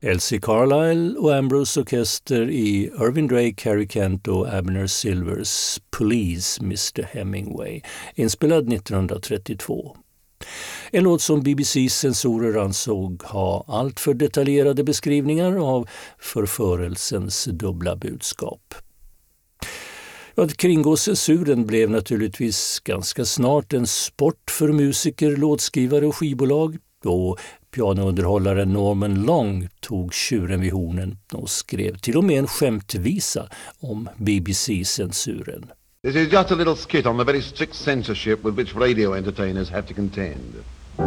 Elsie Carlisle och Ambrose Orkester i Irving Drake, Harry Kent och Abner Silvers Police Mr. Hemingway, inspelad 1932. En låt som BBCs censorer ansåg ha allt för detaljerade beskrivningar av förförelsens dubbla budskap. Att kringgå censuren blev naturligtvis ganska snart en sport för musiker, låtskrivare och skivbolag, då pianounderhållaren Norman Long tog tjuren vid hornen och skrev till och med en skämtvisa om BBC-censuren. This is just a little skit on the very strict censorship with which radio entertainers have to contend.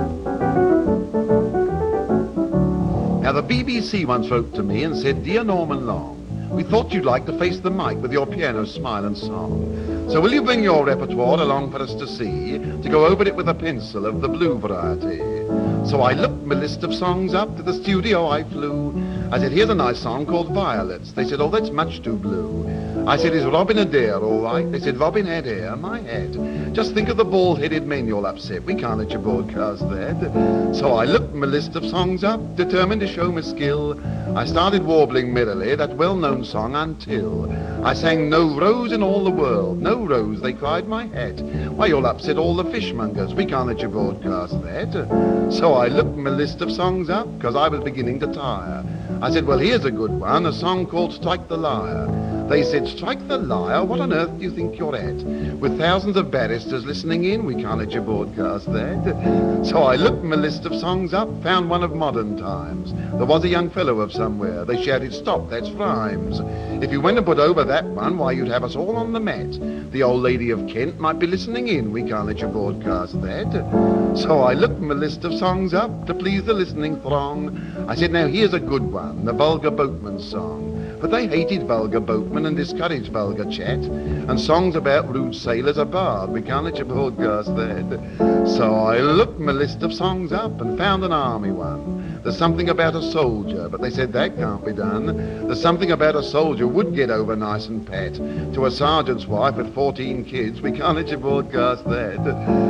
Now the BBC once wrote to me and said, "Dear Norman Long, we thought you'd like to face the mic with your piano, smile and song. So will you bring your repertoire along for us to see, to go over it with a pencil of the blue variety?" So I looked my list of songs up, to the studio I flew. I said, "Here's a nice song called Violets." They said, "Oh, that's much too blue." I said, "Is Robin Adair all right?" They said, "Robin Adair, my head. Just think of the bald-headed men you'll upset. We can't let you broadcast that." So I looked my list of songs up, determined to show my skill. I started warbling merrily that well-known song until I sang "No rose in all the world, no rose," they cried, my hat. "Why, you'll upset all the fishmongers. We can't let you broadcast that." So I looked my list of songs up, because I was beginning to tire. I said, "Well, here's a good one, a song called Strike the Lyre." They said, "Strike the lyre? What on earth do you think you're at? With thousands of barristers listening in, we can't let you broadcast that." So I looked my list of songs up, found one of modern times. There was a young fellow of somewhere. They shouted, "Stop, that's rhymes. If you went and put over that one, why, you'd have us all on the mat. The old lady of Kent might be listening in. We can't let you broadcast that." So I looked my list of songs up to please the listening throng. I said, "Now here's a good one, the Vulgar Boatman's song." But they hated vulgar boatmen and discouraged vulgar chat. And songs about rude sailors are barred. We can't let you broadcast that. So I looked my list of songs up and found an army one. There's something about a soldier, but they said that can't be done. There's something about a soldier would get over nice and pat. To a sergeant's wife with 14 kids, we can't let you broadcast that.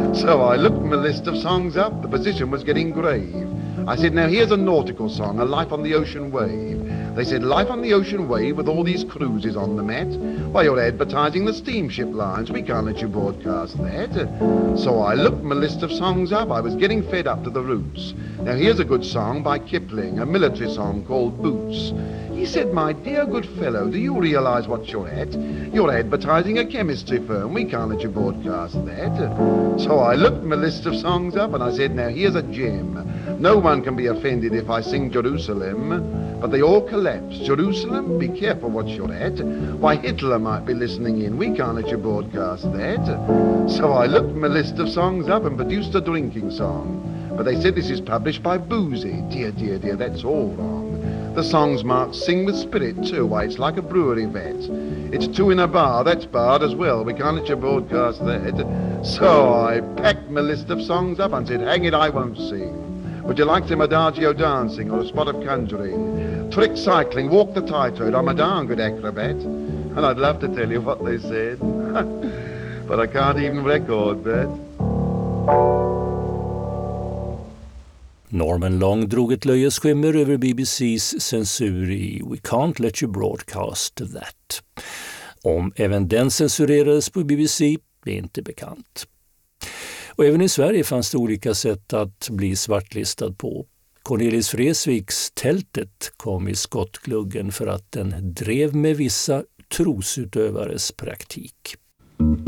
So I looked my list of songs up. The position was getting grave. I said, "Now here's a nautical song, A Life on the Ocean Wave." They said, "Life on the ocean wave with all these cruises on the mat? Why, you're advertising the steamship lines. We can't let you broadcast that." So I looked my list of songs up. I was getting fed up to the roots. Now here's a good song by Kipling, a military song called Boots. He said, "My dear good fellow, do you realize what you're at? You're advertising a chemistry firm. We can't let you broadcast that." So I looked my list of songs up and I said, "Now here's a gem. No one can be offended if I sing Jerusalem." But they all collapsed. "Jerusalem, be careful what you're at. Why, Hitler might be listening in. We can't let you broadcast that." So I looked my list of songs up and produced a drinking song. But they said, "This is published by Boozy." Dear, dear, dear, that's all wrong. The song's marked "Sing with Spirit" too. Why, it's like a brewery vat. It's two in a bar. That's barred as well. We can't let you broadcast that. So I packed my list of songs up and said, "Hang it, I won't sing. Would you like some adagio dancing or a spot of conjuring? Trick cycling, walk the tightrope. I'm a darn good acrobat." And I'd love to tell you what they said. But I can't even record that. Norman Long drog ett löjets skimmer över BBCs censur i We Can't Let You Broadcast That. Om även den censurerades på BBC är inte bekant. Och även i Sverige fanns det olika sätt att bli svartlistad på. Cornelis Vreeswijks Tältet kom i skottgluggen för att den drev med vissa trosutövares praktik.